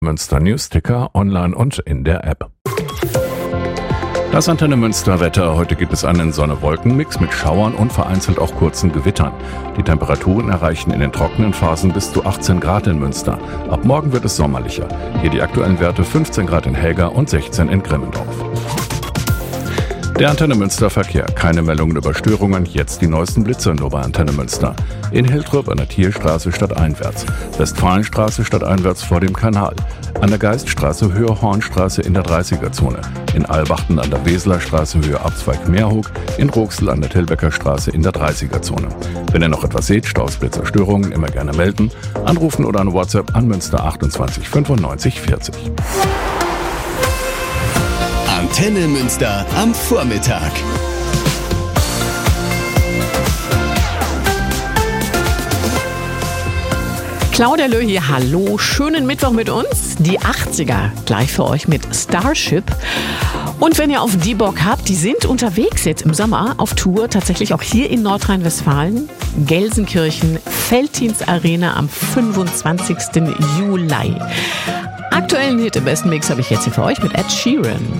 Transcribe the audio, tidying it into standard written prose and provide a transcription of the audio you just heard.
Münster Newsticker, online und in der App. Das Antenne Münster Wetter. Heute gibt es einen Sonne-Wolken-Mix mit Schauern und vereinzelt auch kurzen Gewittern. Die Temperaturen erreichen in den trockenen Phasen bis zu 18 Grad in Münster. Ab morgen wird es sommerlicher. Hier die aktuellen Werte: 15 Grad in Helga und 16 in Grimmendorf. Der Antenne Münster Verkehr. Keine Meldungen über Störungen. Jetzt die neuesten Blitze nur bei Antenne Münster. In Hiltrup an der Tierstraße stadteinwärts. Westfalenstraße stadteinwärts vor dem Kanal. An der Geiststraße Höhe Hornstraße in der 30er-Zone. In Albachten an der Weselerstraße Höhe Abzweig Meerhoek. In Roxel an der Tilbecker Straße in der 30er-Zone. Wenn ihr noch etwas seht, Staus, Blitzer, Störungen, immer gerne melden. Anrufen oder an WhatsApp an Münster 28 95 40. Antenne Münster am Vormittag. Claudia Löh hier, hallo, schönen Mittwoch mit uns. Die 80er gleich für euch mit Starship. Und wenn ihr auf die Bock habt, die sind unterwegs jetzt im Sommer auf Tour, tatsächlich auch hier in Nordrhein-Westfalen. Gelsenkirchen, Veltins Arena am 25. Juli. Aktuellen Hit im besten Mix habe ich jetzt hier für euch mit Ed Sheeran.